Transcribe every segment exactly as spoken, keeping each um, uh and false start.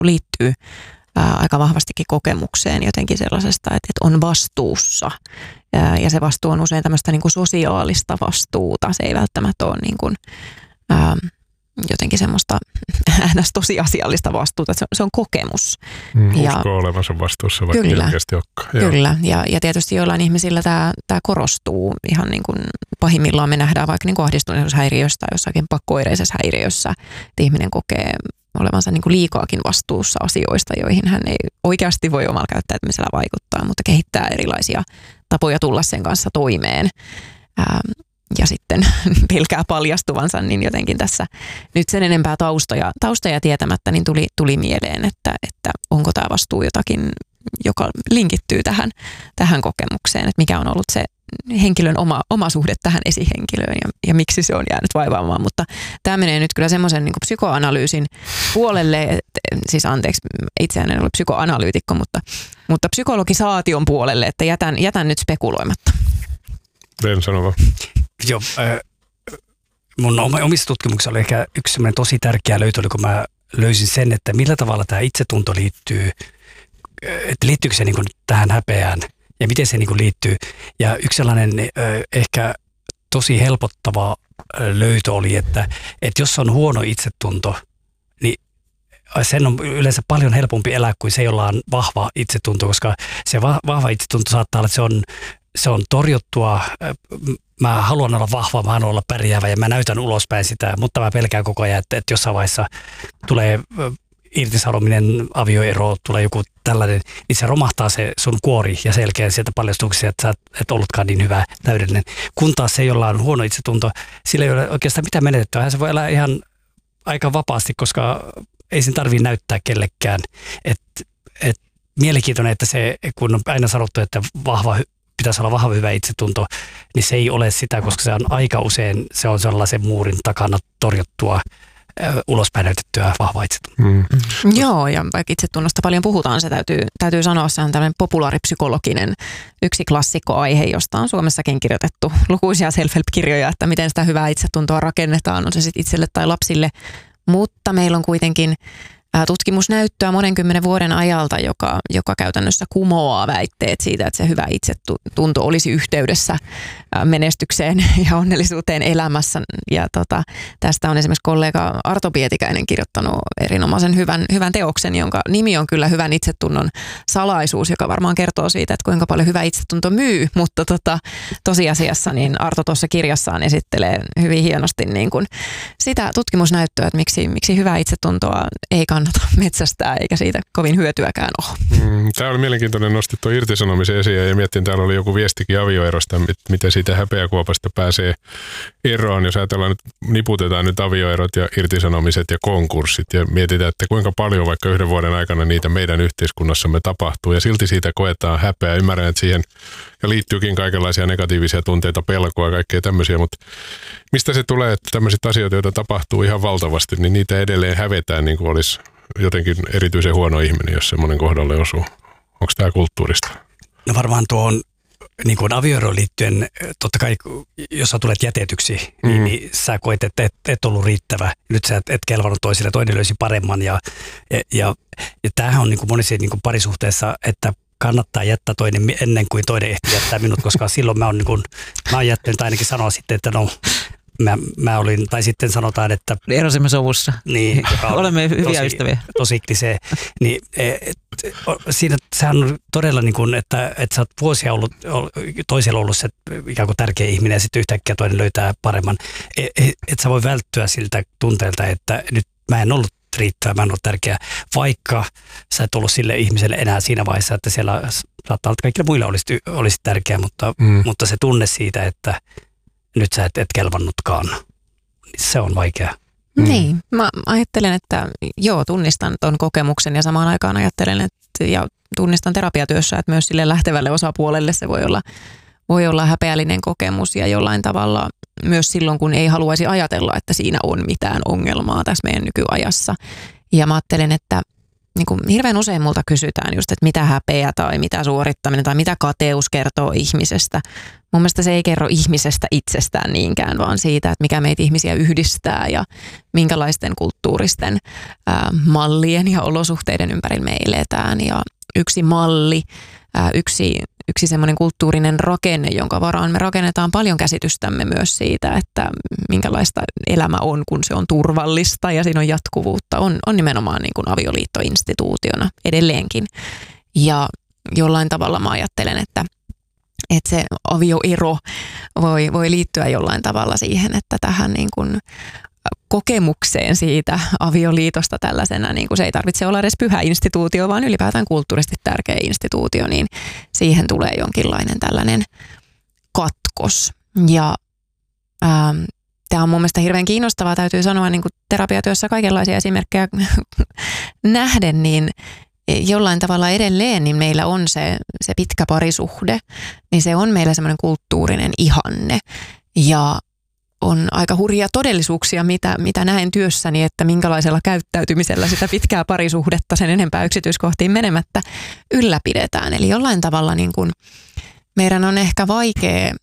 liittyy ää, aika vahvastikin kokemukseen jotenkin sellaisesta, että, että on vastuussa. Ja, ja se vastuu on usein tämmöistä niin kuin sosiaalista vastuuta. Se ei välttämättä ole niin kuin, ää, jotenkin semmoista äänestä tosiasiallista vastuuta. Se on, se on kokemus. Mm, ja, usko olevansa vastuussa, vaikka kyllä, oikeasti olekaan. Kyllä, ja, ja tietysti joillain ihmisillä tämä, tämä korostuu ihan niin kuin pahimmillaan me nähdään vaikka niin kuin ahdistuneisuushäiriössä tai jossakin pakko-oireisessa häiriössä, että ihminen kokee olevansa niin kuin liikaakin vastuussa asioista, joihin hän ei oikeasti voi omalla käyttäytymisellä vaikuttaa, mutta kehittää erilaisia tapoja tulla sen kanssa toimeen. Ähm, ja sitten pelkää paljastuvansa, niin jotenkin tässä nyt sen enempää taustoja, taustoja tietämättä, niin tuli, tuli mieleen, että, että onko tämä vastuu jotakin, joka linkittyy tähän, tähän kokemukseen, että mikä on ollut se henkilön oma, oma suhde tähän esihenkilöön ja, ja miksi se on jäänyt vaivaamaan, mutta tämä menee nyt kyllä semmoisen niin kuin psykoanalyysin puolelle, että, siis anteeksi, itseään en ole psykoanalyytikko, mutta, mutta psykologisaation puolelle, että jätän, jätän nyt spekuloimatta. Ben sanova. Joo, äh, mun omissa tutkimuksissa oli ehkä yksi semmoinen tosi tärkeä löytö, kun mä löysin sen, että millä tavalla tämä itsetunto liittyy, että liittyykö se niin kuin tähän häpeään ja miten se niin kuin liittyy. Ja yksi sellainen äh, ehkä tosi helpottava äh, löytö oli, että, että jos on huono itsetunto, niin sen on yleensä paljon helpompi elää kuin se, jolla on vahva itsetunto, koska se va- vahva itsetunto saattaa olla, että se on Se on torjuttua, mä haluan olla vahva, mä haluan olla pärjäävä ja mä näytän ulospäin sitä, mutta mä pelkään koko ajan, että, että jossain vaiheessa tulee irtisanominen, avioero, tulee joku tällainen, niin se romahtaa se sun kuori ja selkeä sieltä paljastuksia, että sä et ollutkaan niin hyvä, täydellinen. Kun taas se, jolla on huono itsetunto, sillä ei ole oikeastaan mitään menetettyä. Se voi elää ihan aika vapaasti, koska ei sen tarvitse näyttää kellekään. Et, et, mielenkiintoinen, että se, kun on aina sanottu, että vahva pitäisi olla vahva hyvä itsetunto, niin se ei ole sitä, koska se on aika usein, se on sellaisen muurin takana torjuttua, ulospäin näytettyä vahvaa itsetuntoa. Mm. Mm. Joo, ja vaikka itsetunnosta paljon puhutaan, se täytyy, täytyy sanoa, se on tämmöinen populaaripsykologinen yksi klassikkoaihe, josta on Suomessakin kirjoitettu lukuisia self-help-kirjoja, että miten sitä hyvää itsetuntoa rakennetaan, on se sitten itselle tai lapsille, mutta meillä on kuitenkin tutkimusnäyttöä monenkymmenen vuoden ajalta, joka, joka käytännössä kumoaa väitteet siitä, että se hyvä itsetunto olisi yhteydessä menestykseen ja onnellisuuteen elämässä. Ja tota, tästä on esimerkiksi kollega Arto Pietikäinen kirjoittanut erinomaisen hyvän, hyvän teoksen, jonka nimi on kyllä Hyvän itsetunnon salaisuus, joka varmaan kertoo siitä, että kuinka paljon hyvä itsetunto myy, mutta tota, tosiasiassa niin Arto tuossa kirjassaan esittelee hyvin hienosti niin kuin sitä tutkimusnäyttöä, että miksi, miksi hyvää itsetuntoa ei kannata metsästää, eikä siitä kovin hyötyäkään ole. Mm, tämä oli mielenkiintoinen, nostit tuon irtisanomisen esiin ja miettin, täällä oli joku viestikin avioerosta, miten siitä häpeäkuopasta pääsee eroon. Jos ajatellaan, että niputetaan nyt avioerot ja irtisanomiset ja konkurssit ja mietitään, että kuinka paljon vaikka yhden vuoden aikana niitä meidän yhteiskunnassamme tapahtuu ja silti siitä koetaan häpeää. Ymmärrän, että siihen ja liittyykin kaikenlaisia negatiivisia tunteita, pelkoa ja kaikkea tämmöisiä, mutta mistä se tulee, että tämmöiset asiat, joita tapahtuu ihan valtavasti, niin niitä edelleen hävetään niin kuin olisi jotenkin erityisen huono ihminen, jos semmoinen kohdalle osuu. Onko tämä kulttuurista? No varmaan tuo on niin kuin avioeroon liittyen, totta kai jos sä tulet jätetyksi, mm-hmm. niin, niin sä koet, että et, et ollut riittävä. Nyt sä et, et kelvannut toisille, toinen löysi paremman. Ja, ja, ja, ja tämähän on niin kuin monissa niin kuin parisuhteessa, että kannattaa jättää toinen ennen kuin toinen ehtii jättää minut, koska silloin mä oon, niin kuin, mä oon jättänyt ainakin sanoa sitten, että no mä, mä olin, tai sitten sanotaan, että erosimme sovussa. Niin, olemme hyviä tosi, ystäviä. Tosi klisee. Niin, et, siinä sehän on todella niin kuin, että, että sä oot vuosia ollut, toisella ollut se ikään kuin tärkeä ihminen ja sitten yhtäkkiä toinen löytää paremman. Että et sä voi välttyä siltä tunteelta, että nyt mä en ollut riittävä, mä en ollut tärkeä, vaikka sä et ollut sille ihmiselle enää siinä vaiheessa, että siellä saattaa olla, että kaikille muille olisi, olisi tärkeä, mutta, mm. mutta se tunne siitä, että nyt sä et, et kelvannutkaan, niin se on vaikea. Mm. Niin, mä ajattelen, että joo, tunnistan ton kokemuksen ja samaan aikaan ajattelen, että ja tunnistan terapiatyössä, että myös sille lähtevälle osapuolelle se voi olla, voi olla häpeällinen kokemus ja jollain tavalla myös silloin, kun ei haluaisi ajatella, että siinä on mitään ongelmaa tässä meidän nykyajassa. Ja mä ajattelen, että niin kuin hirveän usein multa kysytään just, että mitä häpeä tai mitä suorittaminen tai mitä kateus kertoo ihmisestä. Mun mielestä se ei kerro ihmisestä itsestään niinkään, vaan siitä, että mikä meitä ihmisiä yhdistää ja minkälaisten kulttuuristen ää, mallien ja olosuhteiden ympärillä me eletään. Ja yksi malli, ää, yksi, yksi semmoinen kulttuurinen rakenne, jonka varaan me rakennetaan paljon käsitystämme myös siitä, että minkälaista elämä on, kun se on turvallista ja siinä on jatkuvuutta, on, on nimenomaan niin kuin avioliittoinstituutiona edelleenkin. Ja jollain tavalla mä ajattelen, että että se avioero voi, voi liittyä jollain tavalla siihen, että tähän niin kuin kokemukseen siitä avioliitosta tällaisena, niin kuin se ei tarvitse olla edes pyhä instituutio, vaan ylipäätään kulttuurisesti tärkeä instituutio, niin siihen tulee jonkinlainen tällainen katkos. Ja ähm, tämä on mun mielestä hirveän kiinnostavaa, täytyy sanoa niin kuin terapiatyössä kaikenlaisia esimerkkejä nähden, niin jollain tavalla edelleen niin meillä on se, se pitkä parisuhde, niin se on meillä semmoinen kulttuurinen ihanne. Ja on aika hurjia todellisuuksia, mitä, mitä näen työssäni, että minkälaisella käyttäytymisellä sitä pitkää parisuhdetta sen enempää yksityiskohtiin menemättä ylläpidetään. Eli jollain tavalla niin kuin meidän on ehkä vaikea,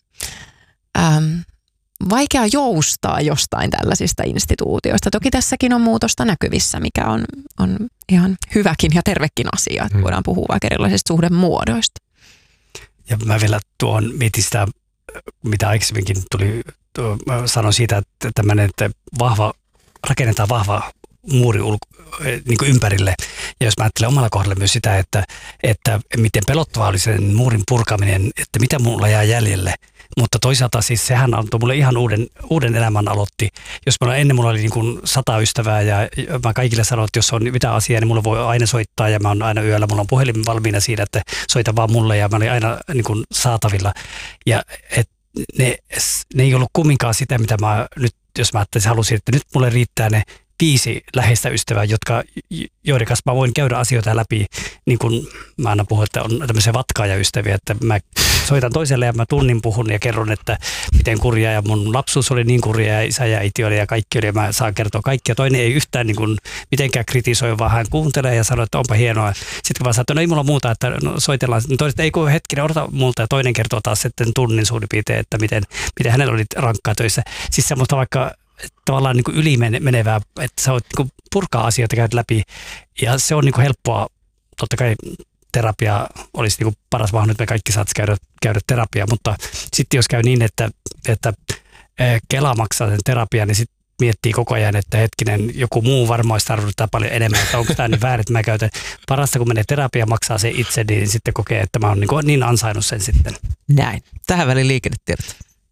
ähm, vaikea joustaa jostain tällaisista instituutioista. Toki tässäkin on muutosta näkyvissä, mikä on, on ihan hyväkin ja tervekin asia, että voidaan puhua vaikka erilaisista suhdemuodoista. Ja mä vielä tuohon mietin sitä, mitä aikaisemminkin tuli, tuo, sanoin siitä, että tämmöinen, että vahva, rakennetaan vahva muuri ulko, niin kuin ympärille. Ja jos mä ajattelen omalla kohdalla myös sitä, että, että miten pelottavaa oli sen muurin purkaminen, että mitä mulla jää jäljelle. Mutta toisaalta siis sehän antoi mulle ihan uuden, uuden elämän aloitti. Jos mulla ennen mulla oli niin kuin sata ystävää ja mä kaikille sanoin, että jos on mitään asiaa, niin mulla voi aina soittaa ja mä oon aina yöllä. Mulla on puhelin valmiina siinä, että soita vaan mulle ja mä olin aina niin kuin saatavilla. Ja et ne, ne ei ollut kumminkaan sitä, mitä mä nyt, jos mä ajattelin, halusin, että nyt mulle riittää ne viisi läheistä ystävää, jotka, joiden kanssa mä voin käydä asioita läpi, niin kuin mä aina puhun, että on tämmöisiä vatkaajaystäviä, että mä soitan toiselle ja mä tunnin puhun ja kerron, että miten kurjaa ja mun lapsuus oli niin kurjaa ja isä ja äiti oli ja kaikki oli ja mä saan kertoa kaikkia. Toinen ei yhtään niin kuin mitenkään kritisoi, vaan hän kuuntelee ja sanoo, että onpa hienoa. Sitten kun mä sanon, että no ei mulla muuta, että no, soitellaan. Toinen, että ei kun hetkinen, odota multa ja toinen kertoo taas sitten tunnin suurin piirtein, että miten, miten hänellä oli rankkaa töissä. Siis semmoista vaikka tavallaan niin kuin yli menevää, että sä voit niin kuin purkaa asioita, käydä läpi ja se on niin kuin helppoa. Totta kai terapia olisi niin kuin paras mahdollisuus, että me kaikki saat käydä, käydä terapiaa, mutta sitten jos käy niin, että, että Kela maksaa sen terapian, niin sitten miettii koko ajan, että hetkinen, joku muu varmaan olisi tarvittaa paljon enemmän, että onko tämä niin väärin, että mä käytän. Parasta, kun menee terapia maksaa se itse, niin sitten kokee, että mä oon niin, niin ansainnut sen sitten. Näin. Tähän väliin liikennetiedot.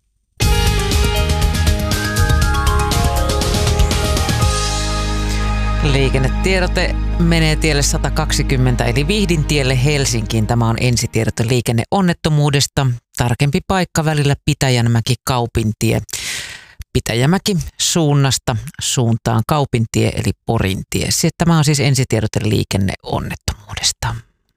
Liikennetiedote menee tielle sata kaksikymmentä eli Vihdintielle Helsinkiin. Tämä on ensitiedote liikenneonnettomuudesta. Tarkempi paikka välillä Pitäjänmäki-Kaupintie. Pitäjämäki suunnasta suuntaan Kaupintie eli Porintie. Tämä on siis ensitiedote liikenneonnettomuudesta.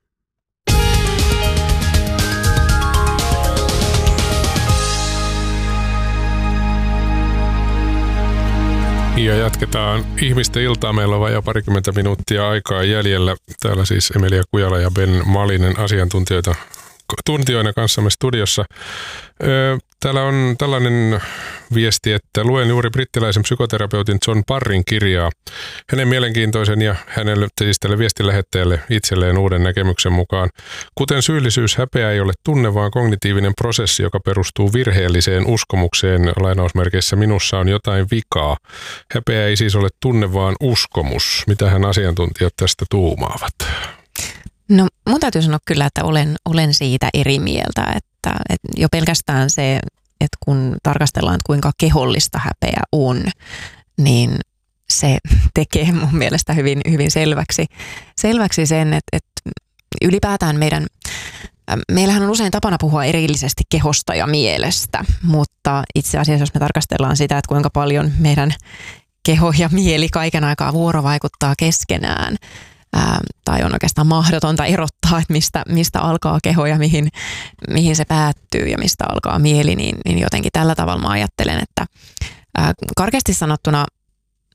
Ja jatketaan ihmisten iltaa. Meillä on vajaa parikymmentä minuuttia aikaa jäljellä. Täällä siis Emilia Kujala ja Ben Malinen asiantuntijoita tuntijoina kanssamme studiossa. Täällä on tällainen viesti, että luen juuri brittiläisen psykoterapeutin John Parrin kirjaa. Hänen mielenkiintoisen ja hänelle, siis tälle viestinlähettäjälle itselleen uuden näkemyksen mukaan. Kuten syyllisyys, häpeä ei ole tunne, vaan kognitiivinen prosessi, joka perustuu virheelliseen uskomukseen. Lainausmerkeissä minussa on jotain vikaa. Häpeä ei siis ole tunne, vaan uskomus. Mitähän asiantuntijat tästä tuumaavat? No mun täytyy sanoa kyllä, että olen, olen siitä eri mieltä, että, että jo pelkästään se, että kun tarkastellaan, että kuinka kehollista häpeä on, niin se tekee mun mielestä hyvin, hyvin selväksi, selväksi sen, että, että ylipäätään meidän, meillähän on usein tapana puhua erillisesti kehosta ja mielestä, mutta itse asiassa jos me tarkastellaan sitä, että kuinka paljon meidän keho ja mieli kaiken aikaa vuorovaikuttaa keskenään, Ää, tai on oikeastaan mahdotonta erottaa, että mistä, mistä alkaa keho ja mihin, mihin se päättyy ja mistä alkaa mieli, niin, niin jotenkin tällä tavalla mä ajattelen, että ää, karkeasti sanottuna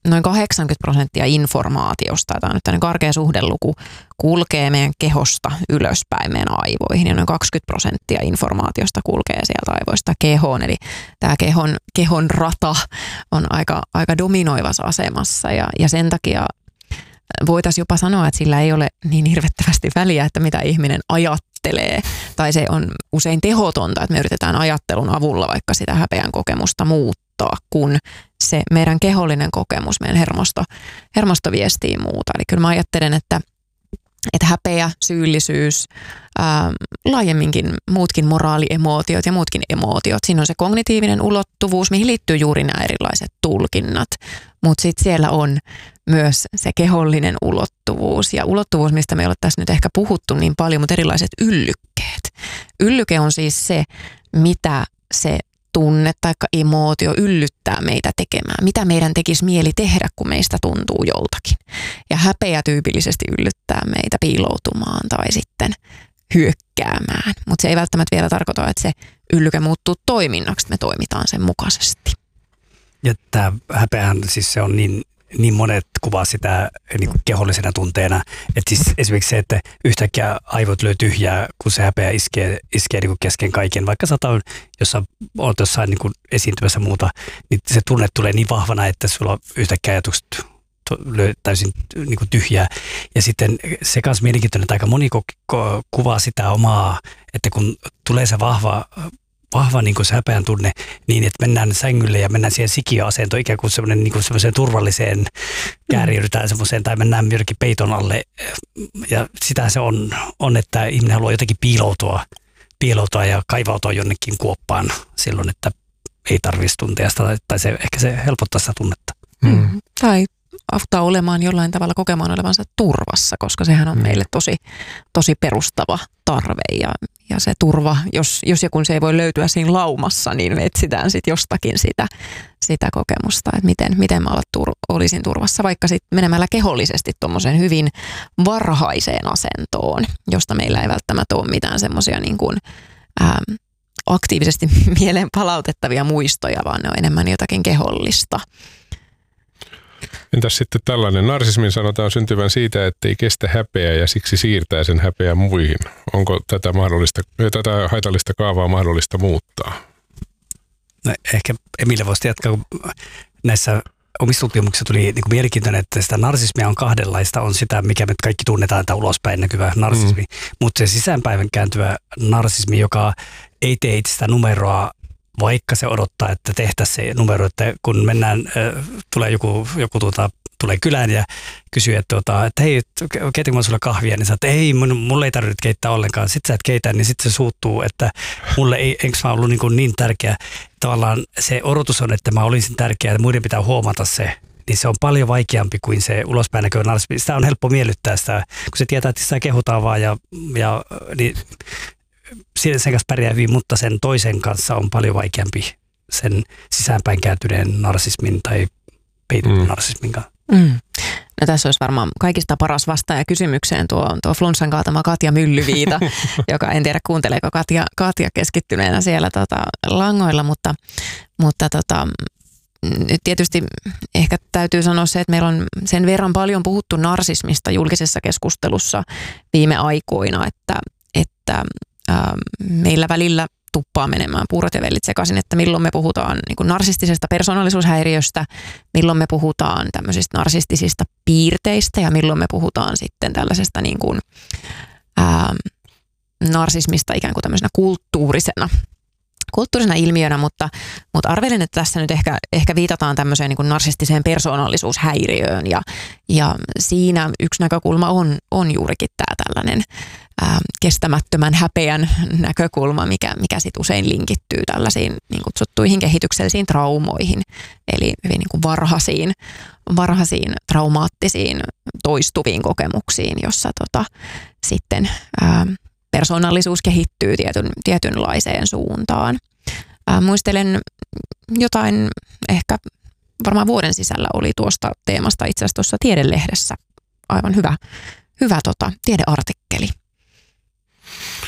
noin kahdeksankymmentä prosenttia informaatiosta, tämä on nyt tämmöinen karkea suhdeluku, kulkee meidän kehosta ylöspäin meidän aivoihin ja noin kaksikymmentä prosenttia informaatiosta kulkee sieltä aivoista kehoon. Eli tämä kehon, kehon rata on aika, aika dominoivassa asemassa ja, ja sen takia voitaisiin jopa sanoa, että sillä ei ole niin hirvettävästi väliä, että mitä ihminen ajattelee. Tai se on usein tehotonta, että me yritetään ajattelun avulla vaikka sitä häpeän kokemusta muuttaa, kun se meidän kehollinen kokemus, meidän hermosto, hermosto viestii muuta. Eli kyllä mä ajattelen, että, että häpeä, syyllisyys, ää, laajemminkin muutkin moraaliemotiot ja muutkin emootiot. Siinä on se kognitiivinen ulottuvuus, mihin liittyy juuri nämä erilaiset tulkinnat. Mutta sitten siellä on myös se kehollinen ulottuvuus ja ulottuvuus, mistä me ei ole tässä nyt ehkä puhuttu niin paljon, mutta erilaiset yllykkeet. Yllyke on siis se, mitä se tunne tai emootio yllyttää meitä tekemään. Mitä meidän tekisi mieli tehdä, kun meistä tuntuu joltakin. Ja häpeä tyypillisesti yllyttää meitä piiloutumaan tai sitten hyökkäämään. Mutta se ei välttämättä vielä tarkoita, että se yllyke muuttuu toiminnaksi, että me toimitaan sen mukaisesti. Ja tämä häpeähän, siis se on niin, niin monet kuvaa sitä niin kuin kehollisena tunteena. Että siis esimerkiksi se, että yhtäkkiä aivot lyö tyhjää, kun se häpeä iskee, iskee niin kuin kesken kaiken. Vaikka sä oot jossain, oot jossain niin kuin esiintymässä muuta, niin se tunne tulee niin vahvana, että sulla on yhtäkkiä ajatukset lyö täysin niin kuin tyhjää. Ja sitten se kanssa mielenkiintoinen, että aika moni kuvaa sitä omaa, että kun tulee se vahva vahva niin kuin se häpeän tunne niin, että mennään sängylle ja mennään siihen sikiöasentoon ikään kuin semmoinen niin kuin semmoiseen turvalliseen kääriydetään semmoiseen tai mennään jyrkin peiton alle. Ja sitä se on, on, että ihminen haluaa jotenkin piiloutua, piiloutua ja kaivautua jonnekin kuoppaan silloin, että ei tarvitsisi tuntea sitä, tai se, ehkä se helpottaa sitä tunnetta. Mm. Tai auttaa olemaan jollain tavalla kokemaan olevansa turvassa, koska sehän on meille tosi, tosi perustava tarve. Ja, ja se turva, jos, jos ja kun se ei voi löytyä siinä laumassa, niin me etsitään sitten jostakin sitä, sitä kokemusta, että miten, miten mä tur, olisin turvassa, vaikka sitten menemällä kehollisesti tuommoiseen hyvin varhaiseen asentoon, josta meillä ei välttämättä ole mitään semmoisia niin kuin ähm, aktiivisesti mieleen palautettavia muistoja, vaan ne on enemmän jotakin kehollista. Entäs sitten tällainen? Narsismin sanotaan syntyvän siitä, että ei kestä häpeää ja siksi siirtää sen häpeän muihin. Onko tätä, mahdollista, tätä haitallista kaavaa mahdollista muuttaa? No, ehkä Emilia voisi jatkaa, kun näissä omissa tutkimuksissa tuli niin kuin mielenkiintoinen, että sitä narsismia on kahdenlaista. On sitä, mikä me kaikki tunnetaan, tämä ulospäin näkyvä narsismi, mm. mutta se sisäänpäivän kääntyvä narsismi, joka ei tee itsestä numeroa, vaikka se odottaa, että tehtäisiin se numero, että kun mennään, äh, tulee joku, joku tuota, tulee kylään ja kysyy, että, tuota, että hei, keitinkö mä sulle kahvia, niin sä että ei, mulle ei tarvitse keittää ollenkaan. Sitten sä et keitä, niin sitten se suuttuu, että mulle ei, enkö mä ollut niin, kuin niin tärkeä. Tavallaan se odotus on, että mä olisin tärkeä ja muiden pitää huomata se, niin se on paljon vaikeampi kuin se ulospäin näköinen narsismi. Sitä on helppo miellyttää sitä, kun se tietää, että sitä kehutaan vaan ja, ja niin, sen kanssa pärjää hyvin, mutta sen toisen kanssa on paljon vaikeampi sen sisäänpäin kääntyneen narsismin tai peityn mm. narsismin kanssa. Mm. No tässä olisi varmaan kaikista paras vastaaja kysymykseen tuo, tuo flunssan kaatama Katja Myllyviita, joka en tiedä kuunteleeko Katja, Katja keskittyneenä siellä tota, langoilla, mutta, mutta tota, nyt tietysti ehkä täytyy sanoa se, että meillä on sen verran paljon puhuttu narsismista julkisessa keskustelussa viime aikoina, että, että meillä välillä tuppaa menemään puurot ja vellit sekaisin, että milloin me puhutaan niin kuin narsistisesta persoonallisuushäiriöstä, milloin me puhutaan tämmöisistä narsistisista piirteistä ja milloin me puhutaan sitten tällaisesta niin kuin, ää, narsismista ikään kuin tämmöisenä kulttuurisena, kulttuurisena ilmiönä, mutta, mutta arvelen, että tässä nyt ehkä, ehkä viitataan tämmöiseen niin kuin narsistiseen persoonallisuushäiriöön ja, ja siinä yksi näkökulma on, on juurikin tämä tällainen ää, kestämättömän häpeän näkökulma, mikä, mikä sit usein linkittyy tällaisiin niin kutsuttuihin kehityksellisiin traumoihin, eli hyvin niin kuin varhaisiin, varhaisiin traumaattisiin toistuviin kokemuksiin, jossa tota, sitten ää, persoonallisuus kehittyy tietyn, tietynlaiseen suuntaan. Ää, muistelen jotain, ehkä varmaan vuoden sisällä oli tuosta teemasta itse asiassa tuossa Tiedelehdessä aivan hyvä, hyvä tota, tiedeartikkeli.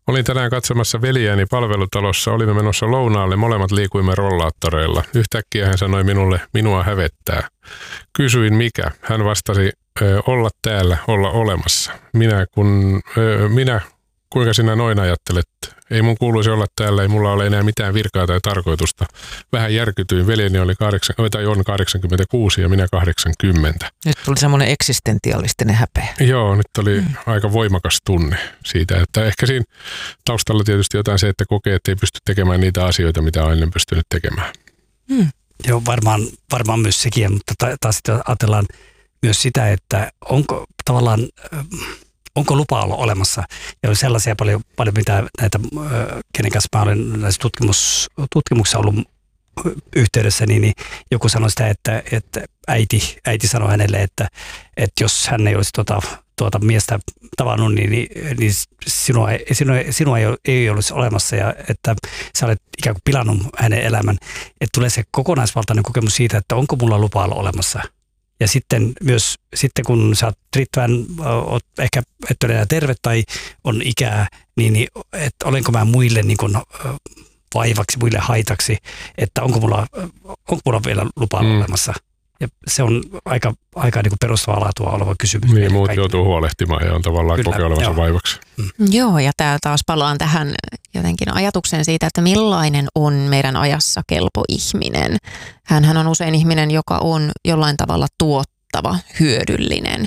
Olin tänään katsomassa veljääni palvelutalossa, olimme menossa lounaalle, molemmat liikuimme rollaattoreilla. Yhtäkkiä hän sanoi minulle, minua hävettää. Kysyin mikä, hän vastasi, olla täällä, olla olemassa. Minä, kun, minä, kuinka sinä noin ajattelet? Ei mun kuuluisi olla täällä, ei mulla ole enää mitään virkaa tai tarkoitusta. Vähän järkytyin, veljeni oli kahdeksan, tai on kahdeksankymmentäkuusi ja minä kahdeksankymmentä. Nyt tuli semmoinen eksistentialistinen häpeä. Joo, nyt oli mm. aika voimakas tunne siitä, että ehkä siinä taustalla tietysti jotain se, että kokee, että ei pysty tekemään niitä asioita, mitä on ennen pystynyt tekemään. Mm. Joo, varmaan, varmaan myös sekin, mutta taas sitten ajatellaan myös sitä, että onko tavallaan... Onko lupa olla olemassa? Ja on sellaisia paljon, paljon mitä näitä, kenen kanssa mä olen näissä tutkimus, tutkimuksissa ollut yhteydessä, niin, niin joku sanoi sitä, että, että äiti, äiti sanoi hänelle, että, että jos hän ei olisi tuota, tuota miestä tavannut, niin, niin, niin sinua, sinua, sinua ei, ei olisi olemassa ja että sä olet ikään kuin pilannut hänen elämän. Että tulee se kokonaisvaltainen kokemus siitä, että onko mulla lupa olla olemassa. Ja sitten myös, sitten kun sä oot riittävän, oot ehkä et ole enää terve tai on ikää, niin, niin että olenko mä muille niin kuin vaivaksi, muille haitaksi, että onko mulla, onko mulla vielä lupa mm. olemassa. Ja se on aika, aika niin kuin perustavaa laatua oleva kysymys. Niin, muut kaikki joutuu huolehtimaan ja on tavallaan kokea olevansa vaivaksi. Mm. Joo, ja tää taas palaan tähän jotenkin ajatukseen siitä, että millainen on meidän ajassa kelpo ihminen. Hänhän on usein ihminen, joka on jollain tavalla tuottava, hyödyllinen.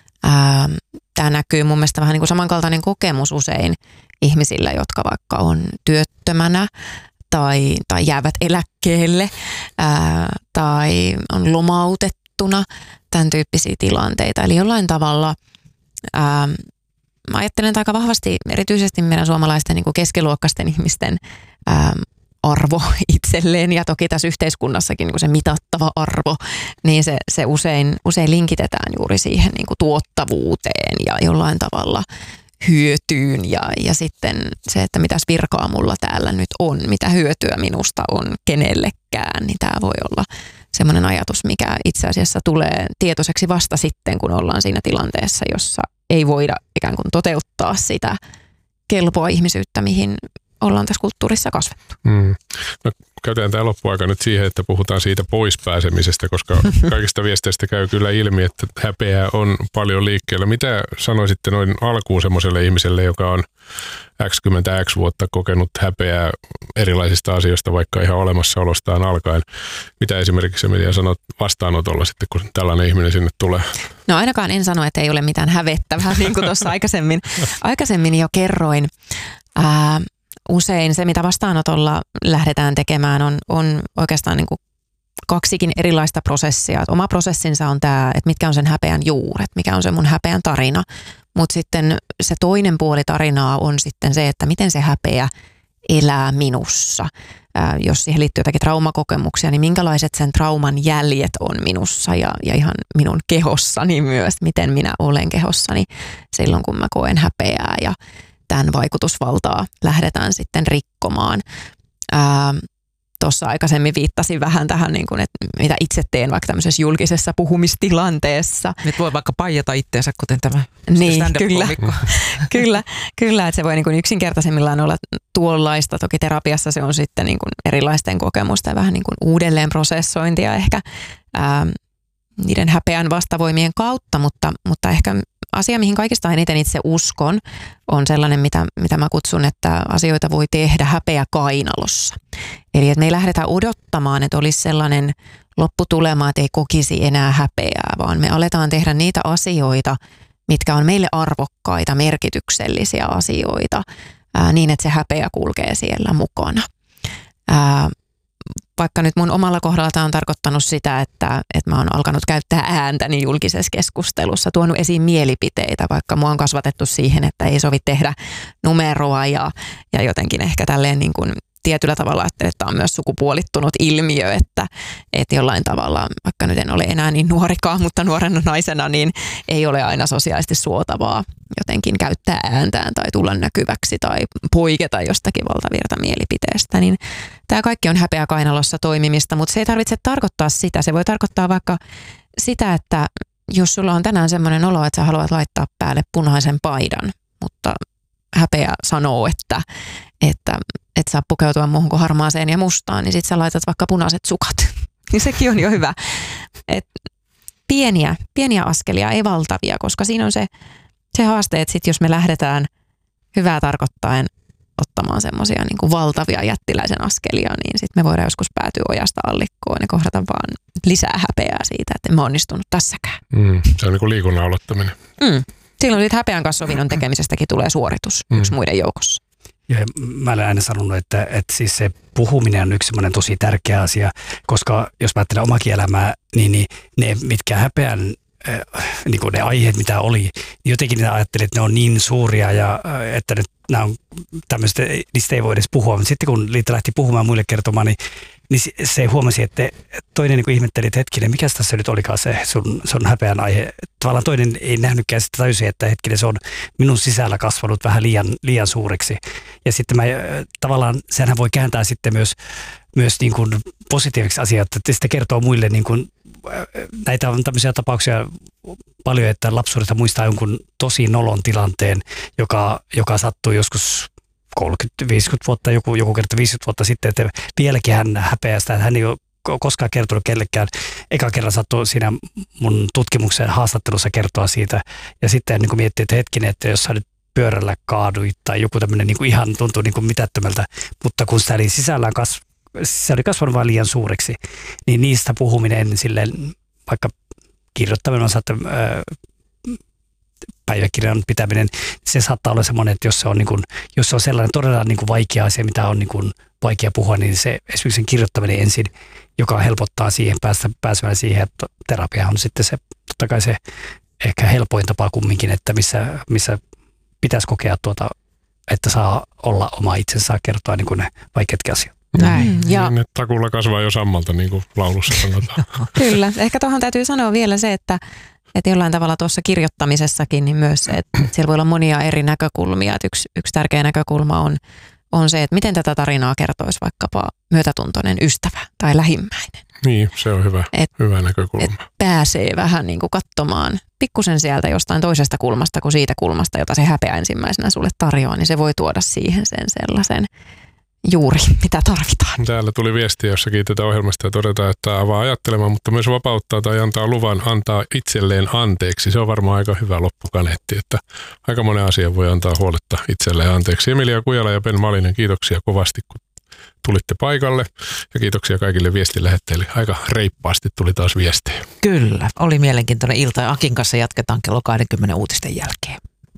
Tämä näkyy mun mielestä vähän niin kuin samankaltainen kokemus usein ihmisillä, jotka vaikka on työttömänä tai, tai jäävät eläkkeelle ää, tai on lomautettuna, tämän tyyppisiä tilanteita. Eli jollain tavalla ää, mä ajattelen aika vahvasti erityisesti meidän suomalaisten niin kuin keskiluokkaisten ihmisten ää, arvo itselleen ja toki tässä yhteiskunnassakin niin kuin se mitattava arvo, niin se, se usein, usein linkitetään juuri siihen niin kuin tuottavuuteen ja jollain tavalla hyötyyn ja, ja sitten se, että mitäs virkaa mulla täällä nyt on, mitä hyötyä minusta on kenellekään, niin tämä voi olla semmoinen ajatus, mikä itse asiassa tulee tietoiseksi vasta sitten, kun ollaan siinä tilanteessa, jossa ei voida ikään kuin toteuttaa sitä kelpoa ihmisyyttä, mihin ollaan tässä kulttuurissa kasvettu. Mm. No, käytetään tämä loppuaika nyt siihen, että puhutaan siitä poispääsemisestä, koska kaikista viesteistä käy kyllä ilmi, että häpeää on paljon liikkeellä. Mitä sanoisitte noin alkuun semmoiselle ihmiselle, joka on X kymmentä X vuotta kokenut häpeää erilaisista asioista, vaikka ihan olemassaolostaan alkaen? Mitä esimerkiksi Emilia sanot vastaanotolla sitten, kun tällainen ihminen sinne tulee? No ainakaan en sano, että ei ole mitään hävettävää, niin kuin tuossa aikaisemmin, aikaisemmin jo kerroin. Ää, Usein se, mitä vastaanotolla lähdetään tekemään, on, on oikeastaan niin kuin kaksikin erilaista prosessia. Et oma prosessinsa on tämä, että mitkä on sen häpeän juuret, mikä on se mun häpeän tarina. Mutta sitten se toinen puoli tarinaa on sitten se, että miten se häpeä elää minussa. Ää, jos siihen liittyy jotakin traumakokemuksia, niin minkälaiset sen trauman jäljet on minussa ja, ja ihan minun kehossani myös, miten minä olen kehossani silloin, kun mä koen häpeää ja tämän vaikutusvaltaa lähdetään sitten rikkomaan. Tuossa aikaisemmin viittasin vähän tähän, niin kuin, että mitä itse teen vaikka tämmöisessä julkisessa puhumistilanteessa. Nyt voi vaikka paijata itseensä, kuten tämä niin, kyllä, kyllä, kyllä, että se voi niin kuin yksinkertaisemmillaan olla tuollaista. Toki terapiassa se on sitten niin kuin erilaisten kokemusten vähän niin kuin uudelleen prosessointia ehkä ää, niiden häpeän vastavoimien kautta, mutta, mutta ehkä asia, mihin kaikista eniten itse uskon, on sellainen, mitä, mitä mä kutsun, että asioita voi tehdä häpeä kainalossa. Eli että me ei lähdetä odottamaan, että olisi sellainen lopputulema, että ei kokisi enää häpeää, vaan me aletaan tehdä niitä asioita, mitkä on meille arvokkaita, merkityksellisiä asioita, ää, niin että se häpeä kulkee siellä mukana. Ää, Vaikka nyt mun omalla kohdalla tämä on tarkoittanut sitä, että, että mä oon alkanut käyttää ääntäni julkisessa keskustelussa, tuonut esiin mielipiteitä, vaikka mua on kasvatettu siihen, että ei sovi tehdä numeroa ja, ja jotenkin ehkä tälleen niin kuin tietyllä tavalla, että tämä on myös sukupuolittunut ilmiö, että, että jollain tavalla, vaikka nyt en ole enää niin nuorikaan, mutta nuorena naisena, niin ei ole aina sosiaalisesti suotavaa jotenkin käyttää ääntään tai tulla näkyväksi tai poiketa jostakin valtavirta mielipiteestä. Niin tämä kaikki on häpeä kainalossa toimimista, mutta se ei tarvitse tarkoittaa sitä. Se voi tarkoittaa vaikka sitä, että jos sulla on tänään semmoinen olo, että sä haluat laittaa päälle punaisen paidan, mutta häpeä sanoo, että, että et saa pukeutua muuhun kuin harmaaseen ja mustaan, niin sit sä laitat vaikka punaiset sukat. Niin sekin on jo hyvä. Et pieniä, pieniä askelia, ei valtavia, koska siinä on se, se haaste, että sit jos me lähdetään hyvää tarkoittaen ottamaan semmoisia niin kuin valtavia jättiläisen askelia, niin sitten me voidaan joskus päätyä ojasta allikkoon ja kohdata vaan lisää häpeää siitä, että emme onnistunut tässäkään. Mm, se on niin kuin liikunnan aloittaminen. Mm. Silloin siitä häpeän kanssa sovinnon tekemisestäkin tulee suoritus mm. yksi muiden joukossa. Ja mä olen aina sanonut, että, että siis se puhuminen on yksi semmoinen tosi tärkeä asia, koska jos mä ajattelen omakin elämää, niin, niin ne mitkä häpeän niin kuin ne aiheet, mitä oli, niin jotenkin ne ajattelin, että ne on niin suuria ja että nyt nämä on tämmöistä, niistä ei voi edes puhua. Mutta sitten kun Liita lähti puhumaan muille kertomaan, niin, niin se huomasi, että toinen niin kuin ihmetteli, että hetkinen, mikä tässä nyt olikaan se sun, sun häpeän aihe. Tavallaan toinen ei nähnytkään sitä täysin, että hetkinen, se on minun sisällä kasvanut vähän liian, liian suureksi. Ja sitten mä tavallaan, senhän voi kääntää sitten myös, myös niin kuin positiiviksi asiat, että sitten kertoo muille niin kuin näitä on tämmöisiä tapauksia paljon, että lapsuudesta muistaa jonkun tosi nolon tilanteen, joka, joka sattui joskus kolmekymmentä viisikymmentä vuotta, joku, joku kerta viisikymmentä vuotta sitten, että vieläkin hän häpeää sitä, että hän ei ole koskaan kertonut kellekään. Eka kerran sattui siinä mun tutkimuksen haastattelussa kertoa siitä, ja sitten niin miettii, että hetkinen, että jos sä nyt pyörällä kaaduit tai joku tämmöinen niin ihan tuntuu niin mitättömältä, mutta kun sitä oli sisällään kasv- se oli kasvanut vain liian suureksi, niin niistä puhuminen silleen, vaikka kirjoittaminen on saattaa, päiväkirjan pitäminen, se saattaa olla semmoinen, että jos se on, niin kuin, jos se on sellainen todella niin kuin vaikea asia, mitä on niin kuin vaikea puhua, niin se esimerkiksi sen kirjoittaminen ensin, joka helpottaa siihen, päästä, pääsemään siihen, että terapia on sitten se, totta kai se ehkä helpoin tapa kumminkin, että missä, missä pitäisi kokea tuota, että saa olla oma itsensä, saa kertoa niin kuin ne vaikeatkin asiat. Näin. Ja niin, takulla kasvaa jo sammalta, niin kuin laulussa sanotaan. Kyllä. Ehkä tuohon täytyy sanoa vielä se, että, että jollain tavalla tuossa kirjoittamisessakin niin myös se, että siellä voi olla monia eri näkökulmia. Että yksi, yksi tärkeä näkökulma on, on se, että miten tätä tarinaa kertoisi vaikkapa myötätuntoinen ystävä tai lähimmäinen. Niin, se on hyvä, et, hyvä näkökulma. Et pääsee vähän niin kuin katsomaan pikkusen sieltä jostain toisesta kulmasta kuin siitä kulmasta, jota se häpeä ensimmäisenä sulle tarjoaa, niin se voi tuoda siihen sen sellaisen juuri, mitä tarvitaan. Täällä tuli viesti, jossa kiitetään ohjelmasta ja todetaan, että avaa ajattelemaan, mutta myös vapauttaa tai antaa luvan antaa itselleen anteeksi. Se on varmaan aika hyvä loppukaneetti, että aika monen asian voi antaa huoletta itselleen anteeksi. Emilia Kujala ja Ben Malinen, kiitoksia kovasti, kun tulitte paikalle ja kiitoksia kaikille viestinlähettäjille. Aika reippaasti tuli taas viestejä. Kyllä, oli mielenkiintoinen ilta ja Akin kanssa jatketaan kello kaksikymmentä uutisten jälkeen.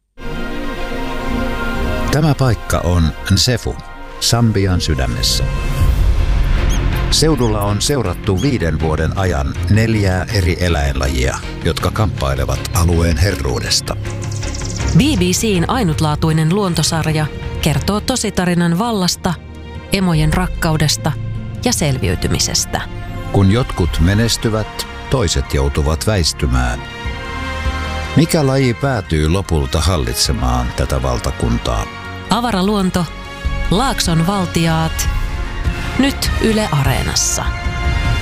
Tämä paikka on Nsefu, Sambian sydämessä. Seudulla on seurattu viiden vuoden ajan neljää eri eläinlajia, jotka kamppailevat alueen herruudesta. B B C:n ainutlaatuinen luontosarja kertoo tositarinan vallasta, emojen rakkaudesta ja selviytymisestä. Kun jotkut menestyvät, toiset joutuvat väistymään. Mikä laji päätyy lopulta hallitsemaan tätä valtakuntaa? Avara luonto, Laakson valtiaat, nyt Yle Areenassa.